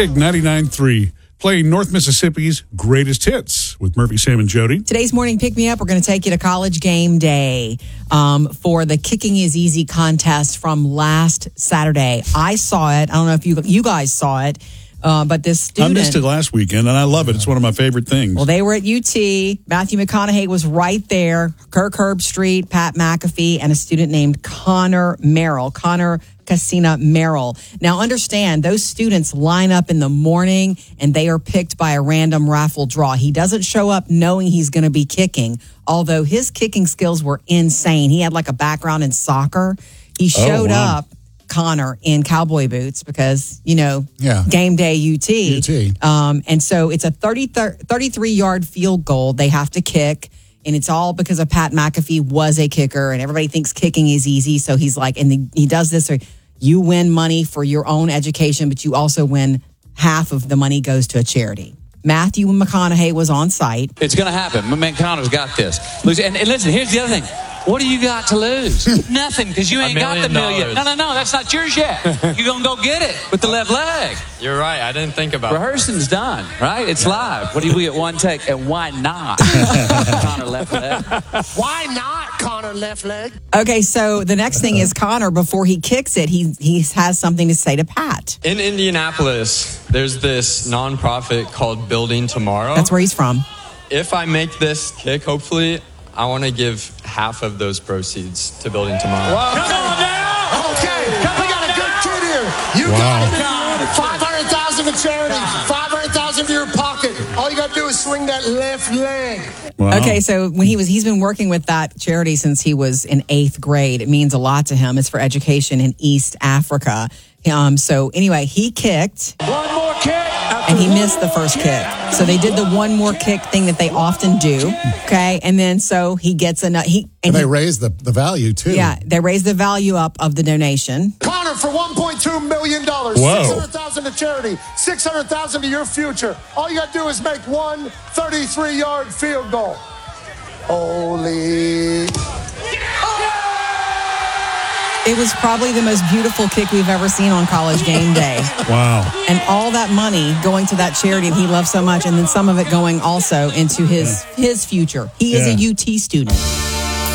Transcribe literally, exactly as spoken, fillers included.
Big ninety-nine point three, playing North Mississippi's greatest hits with Murphy, Sam, and Jody. Today's morning pick-me-up, we're going to take you to College Game Day um, for the Kicking is Easy contest from last Saturday. I saw it. I don't know if you you guys saw it, uh, but this student... I missed it last weekend, and I love it. It's one of my favorite things. Well, they were at U T. Matthew McConaughey was right there. Kirk Herbstreit, Pat McAfee, and a student named Connor Merrill. Connor Casina Merrill. Now, understand, those students line up in the morning and they are picked by a random raffle draw. He doesn't show up knowing he's going to be kicking, although his kicking skills were insane. He had like a background in soccer. He showed oh, wow. up, Connor, in cowboy boots because, you know, yeah. game day U T. U T. Um, and so it's a thirty, thirty-three-yard field goal they have to kick. And it's all because of Pat McAfee was a kicker, and everybody thinks kicking is easy. So he's like, and the, he does this, or you win money for your own education, but you also win half of the money goes to a charity. Matthew McConaughey was on site. It's going to happen. McConaughey's got this. And, and listen, here's the other thing. What do you got to lose? Nothing, because you ain't got the million. No, no, no, that's not yours yet. You're going to go get it with the left leg. You're right. I didn't think about it. Rehearsing's done, right? It's live. What do we at one take? And why not? Connor left leg. Why not Connor left leg? Okay, so the next thing is Connor, before he kicks it, he, he has something to say to Pat. In Indianapolis, there's this nonprofit called Building Tomorrow. That's where he's from. If I make this kick, hopefully, I want to give half of those proceeds to Building Tomorrow. Wow. Come on now! Okay, we got a good kid here. You wow. got it. five hundred thousand dollars to charity, five hundred thousand dollars to your pocket. All you got to do is swing that left leg. Wow. Okay, so when he was, he's been working with that charity since he was in eighth grade. It means a lot to him. It's for education in East Africa. Um, so anyway, he kicked. One more kick. And he missed the first kick. So they did the one more kick thing that they often do. Okay. And then so he gets another. He, and, and they he, raised the, the value, too. Yeah. They raised the value up of the donation. Connor, for one point two million dollars. Whoa. six hundred thousand dollars to charity. six hundred thousand dollars to your future. All you got to do is make one thirty-three-yard field goal. Holy. It was probably the most beautiful kick we've ever seen on College Game Day. Wow. And all that money going to that charity that he loves so much, and then some of it going also into his, his future. He is Yeah. a U T student.